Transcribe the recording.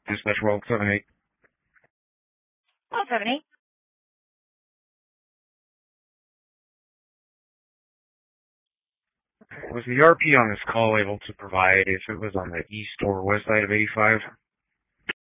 Dispatch World 78. 178. Was the RP on this call able to provide if it was on the east or west side of 85?